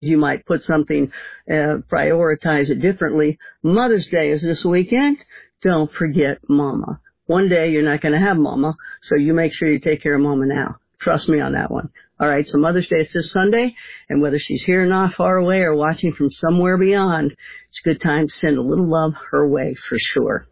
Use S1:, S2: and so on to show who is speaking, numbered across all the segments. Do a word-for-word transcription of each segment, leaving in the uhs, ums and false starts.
S1: You might put something, uh, prioritize it differently. Mother's Day is this weekend. Don't forget Mama. One day you're not going to have Mama, so you make sure you take care of Mama now. Trust me on that one. All right, so Mother's Day is this Sunday, and whether she's here or not, far away, or watching from somewhere beyond, it's a good time to send a little love her way for sure.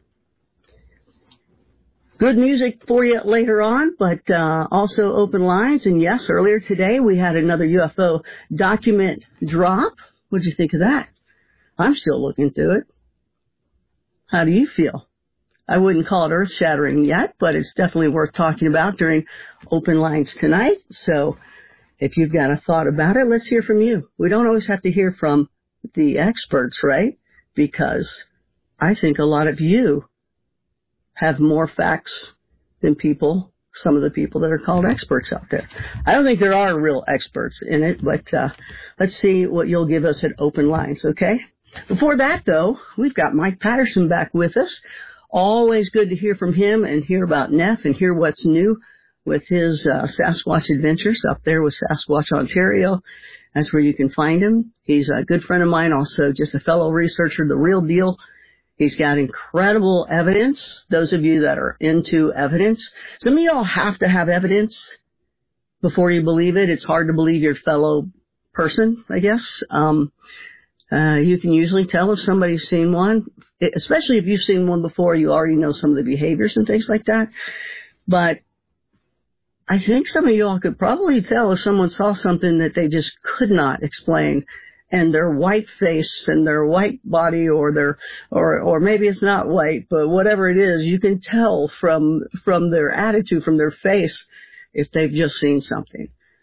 S1: Good music for you later on, but uh, also open lines. And yes, earlier today we had another U F O document drop. What'd you think of that? I'm still looking through it. How do you feel? I wouldn't call it earth-shattering yet, but it's definitely worth talking about during open lines tonight. So if you've got a thought about it, let's hear from you. We don't always have to hear from the experts, right? Because I think a lot of you have more facts than people, some of the people that are called experts out there. I don't think there are real experts in it, but uh, let's see what you'll give us at open lines, okay? Before that, though, we've got Mike Patterson back with us. Always good to hear from him and hear about Neff and hear what's new with his uh, Sasquatch adventures up there with Sasquatch, Ontario. That's where you can find him. He's a good friend of mine, also just a fellow researcher, the real deal. He's got incredible evidence. Those of you that are into evidence, some of y'all have to have evidence before you believe it. It's hard to believe your fellow person, I guess. Um, uh, you can usually tell if somebody's seen one, especially if you've seen one before. You already know some of the behaviors and things like that. But I think some of y'all could probably tell if someone saw something that they just could not explain. And their white face and their white body, or their, or, or maybe it's not white, but whatever it is, you can tell from, from their attitude, from their face, if they've just seen something.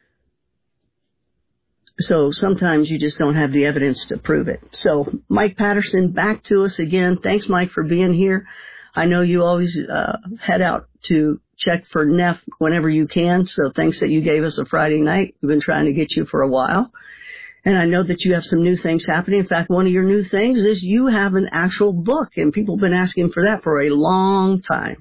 S1: So sometimes you just don't have the evidence to prove it. So Mike Patterson, back to us again. Thanks, Mike, for being here. I know you always, uh, head out to check for Neff whenever you can. So thanks that you gave us a Friday night. We've been trying to get you for a while. And I know that you have some new things happening. In fact, one of your new things is you have an actual book, and people have been asking for that for a long time.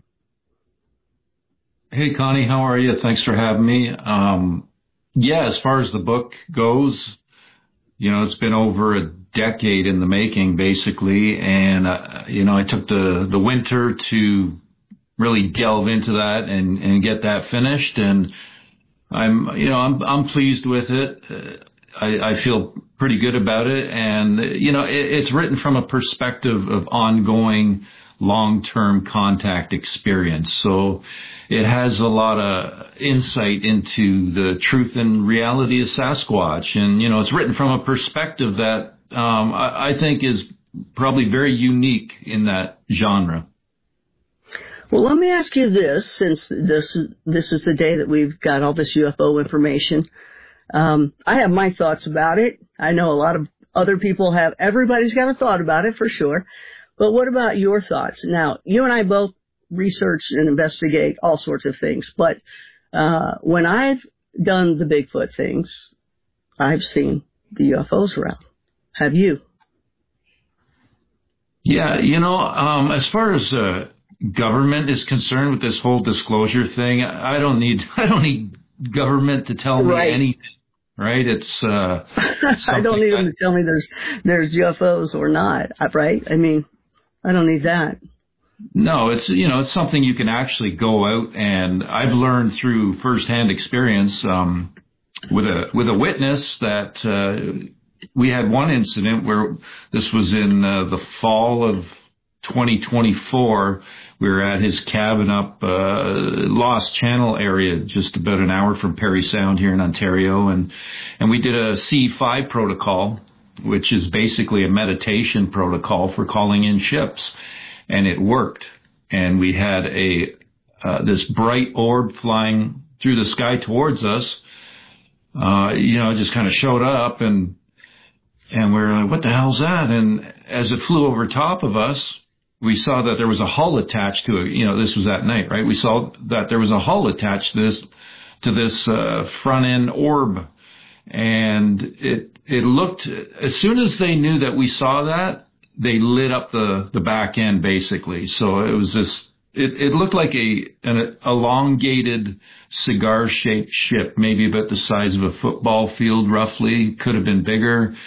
S2: Hey, Connie, how are you? Thanks for having me. Um, yeah, as far as the book goes, you know, it's been over a decade in the making, basically. And, uh, you know, I took the, the winter to really delve into that and, and get that finished. And I'm, you know, I'm, I'm pleased with it. Uh, I, I feel pretty good about it. And, you know, it, it's written from a perspective of ongoing long-term contact experience. So it has a lot of insight into the truth and reality of Sasquatch. And, you know, it's written from a perspective that um, I, I think is probably very unique in that genre.
S1: Well, let me ask you this, since this is, this is the day that we've got all this U F O information. Um, I have my thoughts about it. I know a lot of other people have. Everybody's got a thought about it for sure. But what about your thoughts? Now, you and I both research and investigate all sorts of things. But uh, when I've done the Bigfoot things, I've seen the U F Os around. Have you?
S2: Yeah, you know, um, as far as uh, government is concerned with this whole disclosure thing, I don't need I don't need government to tell me
S1: right.
S2: anything. Right? It's, uh,
S1: I don't need them to tell me there's, there's U F Os or not. Right? I mean, I don't need that.
S2: No, it's, you know, it's something you can actually go out, and I've learned through firsthand experience, um, with a, with a witness that, uh, we had one incident where this was in uh, the fall of twenty twenty-four. We were at his cabin up uh, Lost Channel area, just about an hour from Parry Sound here in Ontario, and and we did a C five protocol, which is basically a meditation protocol for calling in ships, and it worked. And we had a uh, this bright orb flying through the sky towards us. Uh, you know, it just kind of showed up, and and we're like, what the hell's that? And as it flew over top of us, we saw that there was a hull attached to it. You know, this was at night, right? We saw that there was a hull attached to this, to this uh, front end orb. And it, it looked, as soon as they knew that we saw that, they lit up the, the back end basically. So it was this, it, it looked like a an elongated cigar-shaped ship, maybe about the size of a football field, roughly. Could have been bigger.